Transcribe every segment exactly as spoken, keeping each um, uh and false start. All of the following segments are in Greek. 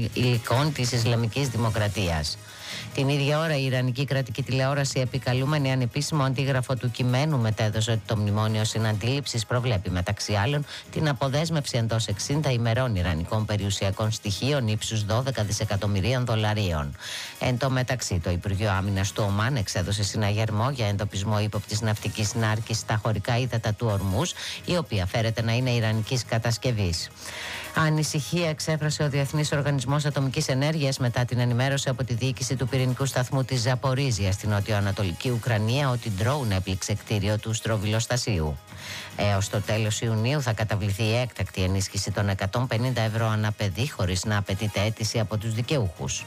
υλικών της Ισλαμικής Δημοκρατίας. Την ίδια ώρα η Ιρανική κρατική τηλεόραση, επικαλούμενη ανεπίσημο αντίγραφο του κειμένου, μετέδωσε ότι το μνημόνιο συναντήληψης προβλέπει μεταξύ άλλων την αποδέσμευση εντός εξήντα ημερών ιρανικών περιουσιακών στοιχείων ύψους δώδεκα δισεκατομμυρίων δολαρίων. Εν τω μεταξύ, το Υπουργείο Άμυνας του Ομάν εξέδωσε συναγερμό για εντοπισμό ύποπτης ναυτικής νάρκης στα χωρικά ύδατα του Ορμούζ, η οποία φέρεται να είναι ιρανικής κατασκευής. Ανησυχία εξέφρασε ο Διεθνής Οργανισμός Ατομικής Ενέργειας μετά την ενημέρωση από τη διοίκηση του πυρηνικού σταθμού της Ζαπορίζια στην νοτιοανατολική Ουκρανία ότι ντρόουν έπληξε κτίριο του στροβιλοστασίου. Έως το τέλος Ιουνίου θα καταβληθεί η έκτακτη ενίσχυση των εκατόν πενήντα ευρώ ανά παιδί, χωρίς να απαιτείται αίτηση από τους δικαιούχους.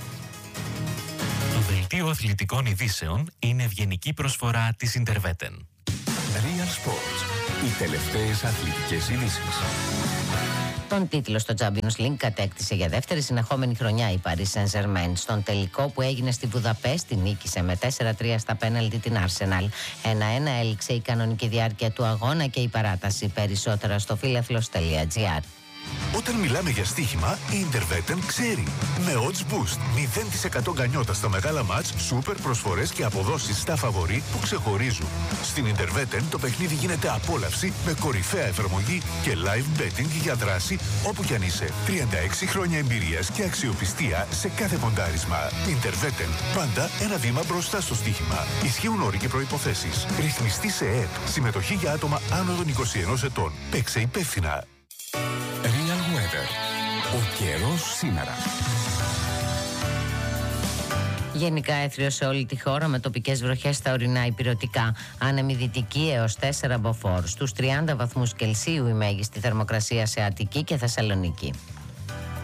Το δελτίο αθλητικών ειδήσεων είναι ευγενική προσφορά της Interveten. Real Sports. Οι τελευταίες αθλητικές ειδήσεις. Τον τίτλο στο Champions League κατέκτησε για δεύτερη συνεχόμενη χρονιά η Paris Saint-Germain. Στον τελικό που έγινε στη Βουδαπέστη νίκησε με τέσσερα τρία στα πέναλτι την Arsenal. ένα ένα έληξε η κανονική διάρκεια του αγώνα και η παράταση. Περισσότερα στο φίλαθλος τελεία τζι άρ. Όταν μιλάμε για στοίχημα, η Interveten ξέρει. Με odds boost, μηδέν τοις εκατό γκανιότα στα μεγάλα μάτς, σούπερ προσφορές και αποδόσεις στα φαβορί που ξεχωρίζουν. Στην Interveten το παιχνίδι γίνεται απόλαυση με κορυφαία εφαρμογή και live betting για δράση όπου κι αν είσαι. τριάντα έξι χρόνια εμπειρίας και αξιοπιστία σε κάθε ποντάρισμα. Interveten, πάντα ένα βήμα μπροστά στο στοίχημα. Ισχύουν όροι και προϋποθέσεις. Ρυθμιστή σε ΕΕΠ. Συμμετοχή για άτομα άνω των είκοσι ενός ετών. Παίξε υπεύθυνα. Real Weather. Ο καιρός σήμερα. Γενικά έθριο σε όλη τη χώρα με τοπικές βροχές στα ορεινά ηπειρωτικά. Άνεμη δυτική έως τέσσερα μποφόρ. Στους τριάντα βαθμούς Κελσίου η μέγιστη θερμοκρασία σε Αττική και Θεσσαλονίκη.